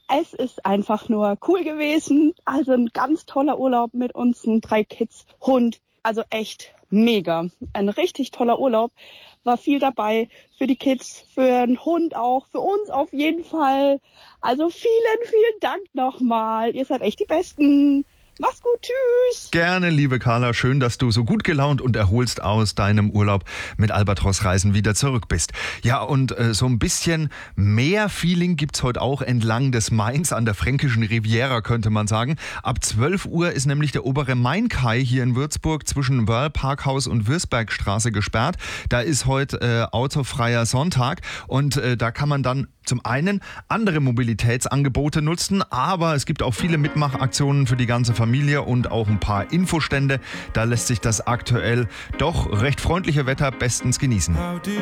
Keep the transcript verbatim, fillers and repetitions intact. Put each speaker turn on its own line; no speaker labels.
Es ist einfach nur cool gewesen. Also ein ganz toller Urlaub mit unseren drei Kids, Hund. Also echt mega. Ein richtig toller Urlaub. War viel dabei für die Kids, für den Hund auch, für uns auf jeden Fall. Also vielen, vielen Dank nochmal. Ihr seid echt die Besten. Mach's gut, tschüss.
Gerne, liebe Carla, schön, dass du so gut gelaunt und erholst aus deinem Urlaub mit Albatros Reisen wieder zurück bist. Ja, und äh, so ein bisschen mehr Feeling gibt's heute auch entlang des Mains an der fränkischen Riviera, könnte man sagen. Ab zwölf Uhr ist nämlich der obere Mainkai hier in Würzburg zwischen Wörl Parkhaus und Würzbergstraße gesperrt. Da ist heute äh, autofreier Sonntag und äh, da kann man dann zum einen andere Mobilitätsangebote nutzen, aber es gibt auch viele Mitmachaktionen für die ganze Familie und auch ein paar Infostände. Da lässt sich das aktuell doch recht freundliche Wetter bestens genießen.